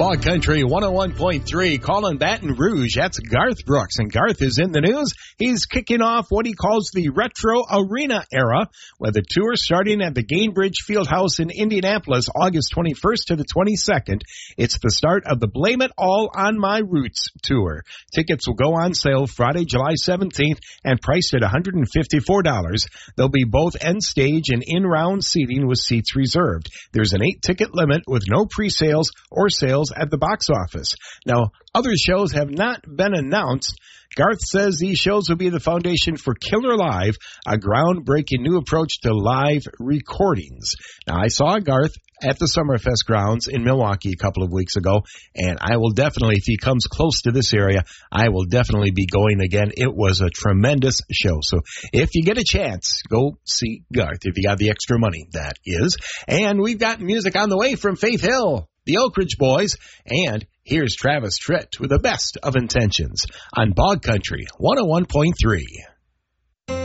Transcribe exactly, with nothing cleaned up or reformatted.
Bog Country one oh one point three, calling Baton Rouge. That's Garth Brooks, and Garth is in the news. He's kicking off what he calls the Retro Arena era, with a tour starting at the Gainbridge Fieldhouse in Indianapolis, August twenty-first to the twenty-second. It's the start of the Blame It All on My Roots tour. Tickets will go on sale Friday, July seventeenth, and priced at one hundred fifty-four dollars. There'll be both end stage and in-round seating with seats reserved. There's an eight-ticket limit with no pre-sales or sales at the box office. Now, other shows have not been announced. Garth says these shows will be the foundation for Killer Live, a groundbreaking new approach to live recordings. Now, I saw Garth at the Summerfest grounds in Milwaukee a couple of weeks ago, and I will definitely, if he comes close to this area, I will definitely be going again. It was a tremendous show. So if you get a chance, go see Garth, if you got the extra money, that is. And we've got music on the way from Faith Hill, the Oak Ridge Boys, and here's Travis Tritt with the best of intentions on Bog Country one oh one point three.